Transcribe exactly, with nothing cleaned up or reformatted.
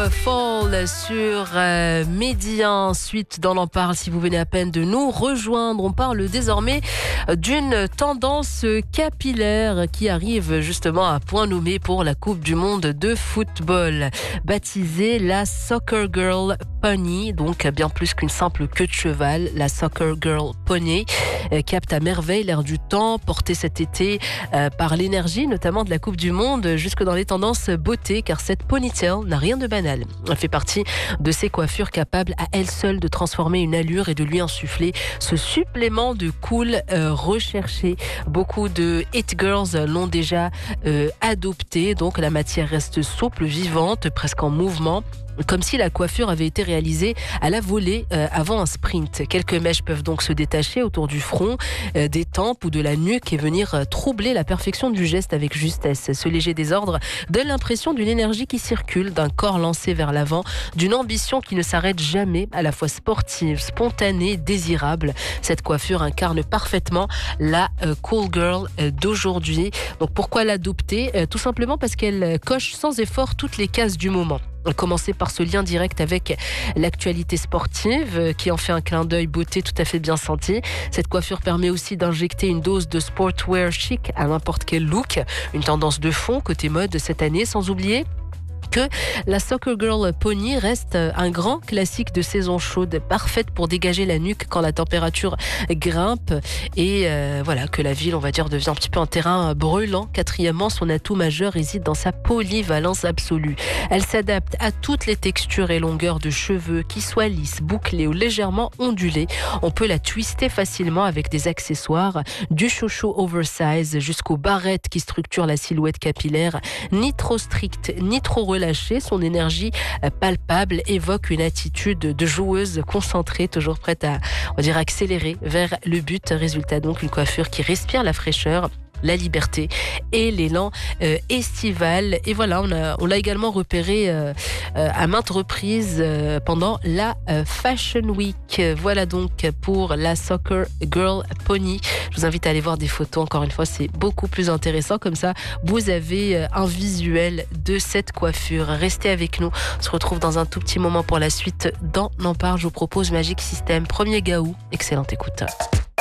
Fall sur euh, Média. Suite dans l'en parle si vous venez à peine de nous rejoindre. On parle désormais d'une tendance capillaire qui arrive justement à point nommé pour la Coupe du Monde de football. Baptisée la Soccer Girl Pony, donc bien plus qu'une simple queue de cheval, la Soccer Girl Pony euh, capte à merveille l'air du temps, portée cet été euh, par l'énergie notamment de la Coupe du Monde jusque dans les tendances beauté, car cette ponytail n'a rien de banal. Elle fait partie de ces coiffures capables à elle seule de transformer une allure et de lui insuffler ce supplément de cool euh, recherché. Beaucoup de hit girls l'ont déjà euh, adopté, donc la matière reste souple, vivante, presque en mouvement, comme si la coiffure avait été réalisée à la volée euh, avant un sprint. Quelques mèches peuvent donc se détacher autour du front, euh, des tempes ou de la nuque et venir euh, troubler la perfection du geste avec justesse. Ce léger désordre donne l'impression d'une énergie qui circule, d'un corps lancé vers l'avant, d'une ambition qui ne s'arrête jamais, à la fois sportive, spontanée, désirable. Cette coiffure incarne parfaitement la euh, cool girl euh, d'aujourd'hui. Donc pourquoi l'adopter ? euh, Tout simplement parce qu'elle coche sans effort toutes les cases du moment. Commencer par ce lien direct avec l'actualité sportive qui en fait un clin d'œil beauté tout à fait bien senti. Cette coiffure permet aussi d'injecter une dose de sportwear chic à n'importe quel look, une tendance de fond côté mode cette année, sans oublier que la Soccer Girl Pony reste un grand classique de saison chaude, parfaite pour dégager la nuque quand la température grimpe et euh, voilà que la ville, on va dire, devient un petit peu un terrain brûlant. Quatrièmement, son atout majeur réside dans sa polyvalence absolue. Elle s'adapte à toutes les textures et longueurs de cheveux, qu'ils soient lisses, bouclés ou légèrement ondulés. On peut la twister facilement avec des accessoires, du chouchou oversize jusqu'aux barrettes qui structurent la silhouette capillaire, ni trop stricte, ni trop relâchée. Son énergie palpable évoque une attitude de joueuse concentrée, toujours prête à, on va dire, accélérer vers le but. Résultat donc une coiffure qui respire la fraîcheur, la liberté et l'élan euh, estival. Et voilà, on, a, on l'a également repéré euh, euh, à maintes reprises euh, pendant la euh, Fashion Week. Voilà donc pour la Soccer Girl Pony. Je vous invite à aller voir des photos. Encore une fois, c'est beaucoup plus intéressant. Comme ça, vous avez euh, un visuel de cette coiffure. Restez avec nous. On se retrouve dans un tout petit moment pour la suite dans N'en parle. Je vous propose Magic System, Premier Gaou. Excellente écoute.